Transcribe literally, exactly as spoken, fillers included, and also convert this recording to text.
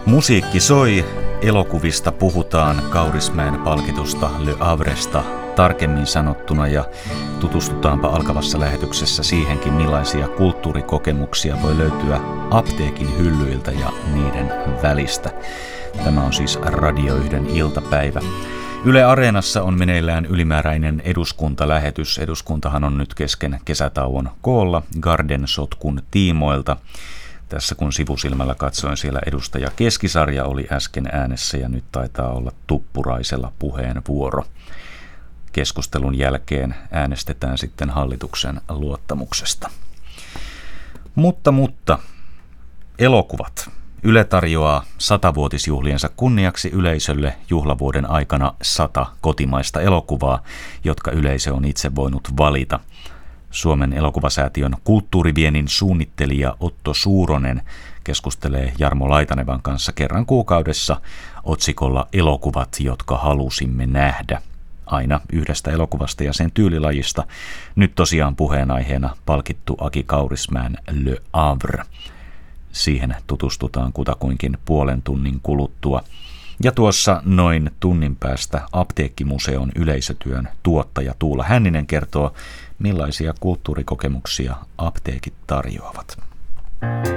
Musiikki soi, elokuvista puhutaan, Kaurismäen palkitusta Le Havresta tarkemmin sanottuna, ja tutustutaanpa alkavassa lähetyksessä siihenkin, millaisia kulttuurikokemuksia voi löytyä apteekin hyllyiltä ja niiden välistä. Tämä on siis Radio yhden iltapäivä. Yle Areenassa on meneillään ylimääräinen eduskuntalähetys. Eduskuntahan on nyt kesken kesätauon koolla Garden-sotkun tiimoilta. Tässä kun sivusilmällä katsoin, siellä edustaja Keskisarja oli äsken äänessä ja nyt taitaa olla Tuppuraisella puheenvuoro. Keskustelun jälkeen äänestetään sitten hallituksen luottamuksesta. Mutta, mutta, elokuvat. Yle tarjoaa satavuotisjuhliensa kunniaksi yleisölle juhlavuoden aikana sata kotimaista elokuvaa, jotka yleisö on itse voinut valita. Suomen elokuvasäätiön kulttuuriviennin suunnittelija Otto Suuronen keskustelee Jarmo Laitanevan kanssa kerran kuukaudessa otsikolla Elokuvat, jotka halusimme nähdä. Aina yhdestä elokuvasta ja sen tyylilajista. Nyt tosiaan puheenaiheena palkittu Aki Kaurismäen Le Havre. Siihen tutustutaan kutakuinkin puolen tunnin kuluttua. Ja tuossa noin tunnin päästä Apteekkimuseon yleisötyön tuottaja Tuula Hänninen kertoo, millaisia kulttuurikokemuksia apteekit tarjoavat.